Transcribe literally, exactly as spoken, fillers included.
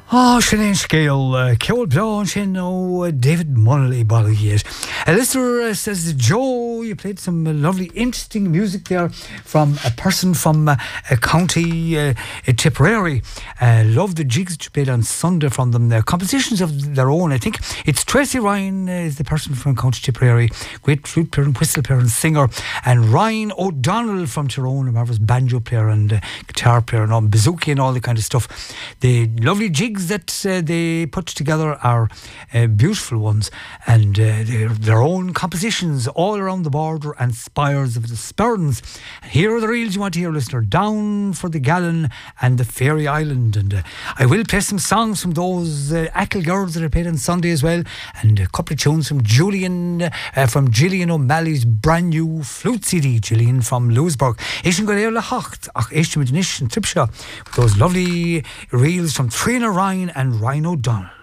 Oh, Sinead Scale, uh, Ceol Blanc, sin oh, David Munnelly, Bollywood. A listener uh, says, Joe, you played some uh, lovely, interesting music there from a person from uh, a county, uh, Tipperary. Uh, love the jigs that you played on Sunday from them. They're compositions of their own, I think. It's Tracy Ryan uh, is the person from County Tipperary, great flute player and whistle player and singer, and Ryan O'Donnell from Tyrone, a marvellous banjo player and uh, guitar player and all, bouzouki and all the kind of stuff. The lovely jigs that uh, they put together are uh, beautiful ones, and uh, they're their own compositions all around the border and spires of the Sperrins. Here are the reels you want to hear, listener. Down for the Gallon and the Fairy Island. And uh, I will play some songs from those uh, Achill girls that I played on Sunday as well, and a couple of tunes from Julian uh, from Gillian O'Malley's brand new flute C D. Gillian from Lewisburg. Ishin go le hacht ach Ishim Nish and Tripsha with those lovely reels from Trina Ryan and Ryan O'Donnell.